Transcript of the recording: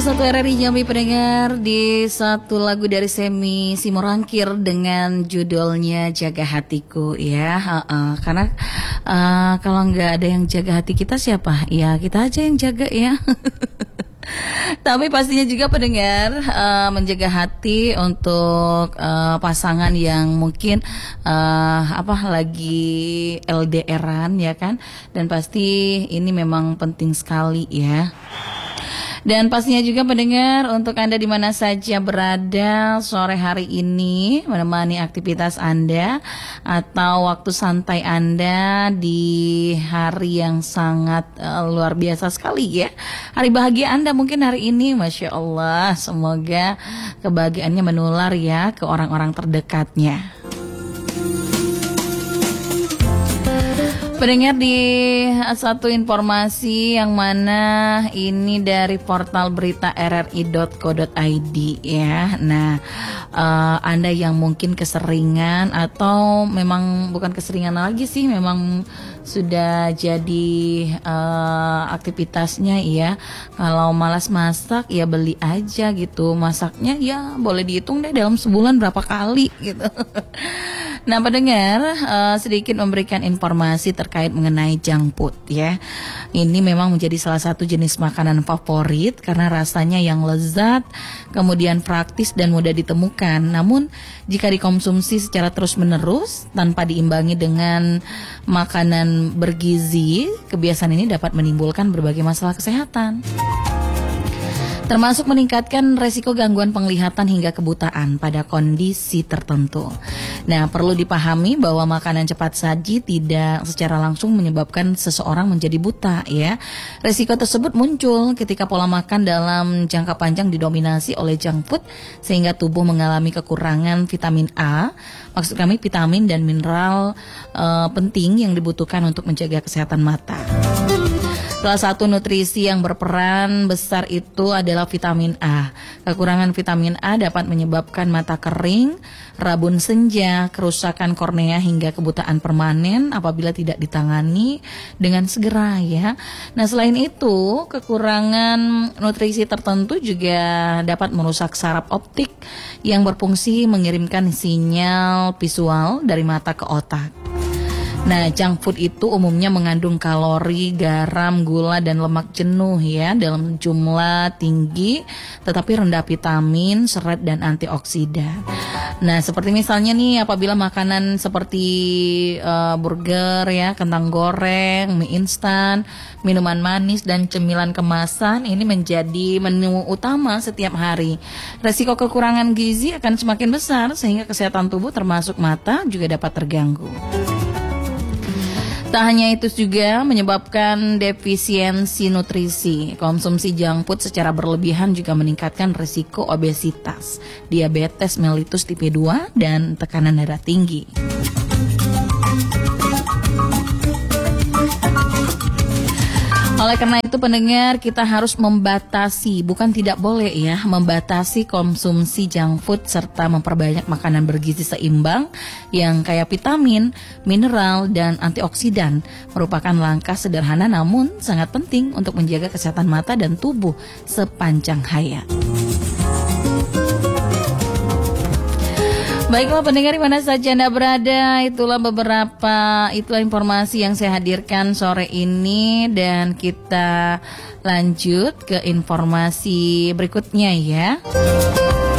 101 RRI Jambi pendengar, di satu lagu dari Semi Simorangkir dengan judulnya Jaga Hatiku ya. Karena kalau nggak ada yang jaga hati kita siapa? Ya kita aja yang jaga ya. Tapi pastinya juga pendengar menjaga hati untuk pasangan yang mungkin lagi LDRan ya kan. Dan pasti ini memang penting sekali ya. Dan pastinya juga pendengar untuk Anda di mana saja berada sore hari ini menemani aktivitas Anda atau waktu santai Anda di hari yang sangat luar biasa sekali ya. Hari bahagia Anda mungkin hari ini, Masya Allah. Semoga kebahagiaannya menular ya ke orang-orang terdekatnya. Pendengar, di satu informasi yang mana ini dari portal berita rri.co.id ya. Nah, Anda yang mungkin keseringan atau memang bukan keseringan lagi sih, memang sudah jadi aktivitasnya ya. Kalau malas masak ya beli aja gitu. Masaknya ya boleh dihitung deh dalam sebulan berapa kali gitu. Nah pendengar, sedikit memberikan informasi terkait mengenai junk food ya. Ini memang menjadi salah satu jenis makanan favorit karena rasanya yang lezat, kemudian praktis dan mudah ditemukan. Namun jika dikonsumsi secara terus-menerus tanpa diimbangi dengan makanan bergizi, kebiasaan ini dapat menimbulkan berbagai masalah kesehatan, termasuk meningkatkan resiko gangguan penglihatan hingga kebutaan pada kondisi tertentu. Nah, perlu dipahami bahwa makanan cepat saji tidak secara langsung menyebabkan seseorang menjadi buta ya. Resiko tersebut muncul ketika pola makan dalam jangka panjang didominasi oleh junk food sehingga tubuh mengalami kekurangan vitamin A, maksud kami vitamin dan mineral penting yang dibutuhkan untuk menjaga kesehatan mata. Salah satu nutrisi yang berperan besar itu adalah vitamin A. Kekurangan vitamin A dapat menyebabkan mata kering, rabun senja, kerusakan kornea hingga kebutaan permanen apabila tidak ditangani dengan segera ya. Nah selain itu, kekurangan nutrisi tertentu juga dapat merusak saraf optik yang berfungsi mengirimkan sinyal visual dari mata ke otak. Nah, junk food itu umumnya mengandung kalori, garam, gula, dan lemak jenuh ya dalam jumlah tinggi, tetapi rendah vitamin, serat, dan antioksidan. Nah, seperti misalnya nih apabila makanan seperti burger ya, kentang goreng, mie instan, minuman manis, dan cemilan kemasan ini menjadi menu utama setiap hari. Resiko kekurangan gizi akan semakin besar sehingga kesehatan tubuh termasuk mata juga dapat terganggu. Tak hanya itu juga menyebabkan defisiensi nutrisi. Konsumsi junk food secara berlebihan juga meningkatkan risiko obesitas, diabetes mellitus tipe 2, dan tekanan darah tinggi. Oleh karena itu pendengar, kita harus membatasi, bukan tidak boleh ya, membatasi konsumsi junk food serta memperbanyak makanan bergizi seimbang yang kaya vitamin, mineral, dan antioksidan. Merupakan langkah sederhana namun sangat penting untuk menjaga kesehatan mata dan tubuh sepanjang hayat. Baiklah pendengar di mana saja Anda berada, itulah informasi yang saya hadirkan sore ini, dan kita lanjut ke informasi berikutnya ya.